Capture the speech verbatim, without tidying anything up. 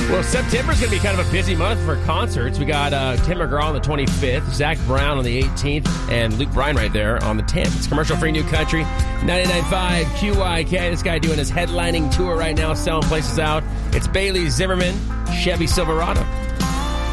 Well, September's going to be kind of a busy month for concerts. We got uh, Tim McGraw on the twenty-fifth, Zach Brown on the eighteenth, and Luke Bryan right there on the tenth. It's commercial-free New Country, ninety-nine point five Q Y K. This guy doing his headlining tour right now, selling places out. It's Bailey Zimmerman, Chevy Silverado.